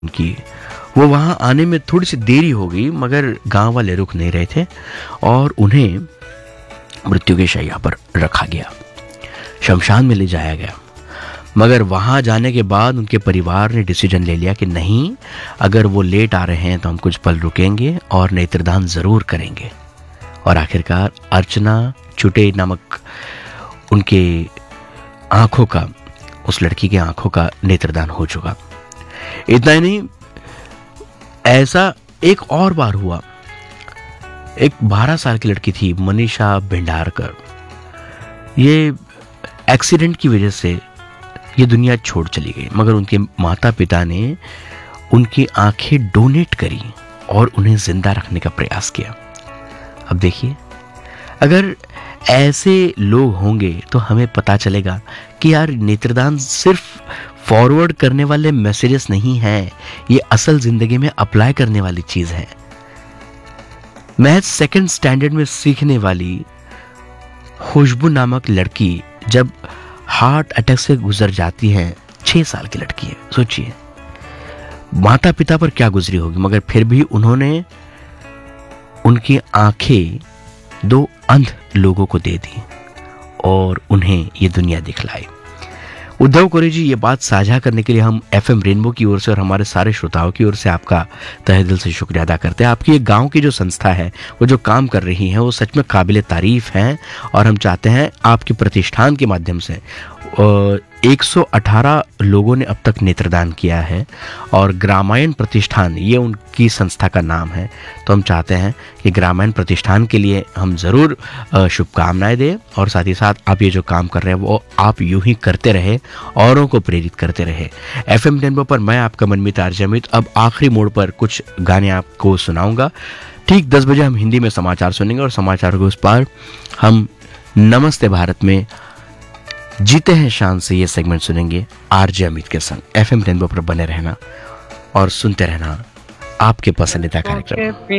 की। वो वहाँ आने में थोड़ी सी देरी हो गई, मगर गांव वाले रुक नहीं रहे थे और उन्हें मृत्यु के शैया पर रखा गया, शमशान में ले जाया गया। मगर वहाँ जाने के बाद उनके परिवार ने डिसीजन ले लिया कि नहीं, अगर वो लेट आ रहे हैं तो हम कुछ पल रुकेंगे और नेत्रदान ज़रूर करेंगे। और आखिरकार अर्चना चुटे नामक उनके आंखों का, उस लड़की के आंखों का नेत्रदान हो चुका। इतना ही नहीं, ऐसा एक और बार हुआ। एक 12 साल की लड़की थी, मनीषा भंडारकर। ये एक्सीडेंट की वजह से ये दुनिया छोड़ चली गई, मगर उनके माता पिता ने उनकी आंखें डोनेट करी और उन्हें जिंदा रखने का प्रयास किया। अब देखिए, अगर ऐसे लोग होंगे तो हमें पता चलेगा कि यार नेत्रदान सिर्फ फॉरवर्ड करने वाले मैसेजेस नहीं हैं, ये असल जिंदगी में अप्लाई करने वाली चीज है। महज सेकंड स्टैंडर्ड में सीखने वाली खुशबू नामक लड़की जब हार्ट अटैक से गुजर जाती है, 6 साल की लड़की है, सोचिए माता पिता पर क्या गुजरी होगी, मगर फिर भी उन्होंने उनकी आंखें 2 अंध लोगों को दे दी और उन्हें ये दुनिया दिखलाई। उद्धव कोरे जी, ये बात साझा करने के लिए हम एफएम रेनबो की ओर से और हमारे सारे श्रोताओं की ओर से आपका तहे दिल से शुक्रिया अदा करते हैं। आपकी ये गांव की जो संस्था है, वो जो काम कर रही है, वो सच में काबिले तारीफ है और हम चाहते हैं आपके प्रतिष्ठान के माध्यम से 118 लोगों ने अब तक नेत्रदान किया है और ग्रामायण प्रतिष्ठान, ये उनकी संस्था का नाम है। तो हम चाहते हैं कि ग्रामायण प्रतिष्ठान के लिए हम ज़रूर शुभकामनाएं दें और साथ ही साथ आप ये जो काम कर रहे हैं वो आप यूं ही करते रहे, औरों को प्रेरित करते रहे। एफएम रेनबो पर मैं आपका मनमीत आरजे अमित अब आखिरी मोड़ पर कुछ गाने आपको सुनाऊंगा। ठीक 10 बजे हम हिंदी में समाचार सुनेंगे और समाचार के उस पार हम नमस्ते भारत में जीते हैं शान से ये सेगमेंट सुनेंगे आरजे अमित के संग। एफएम रेनबो पर बने रहना और सुनते रहना आपके पसंदीदा कार्यक्रम।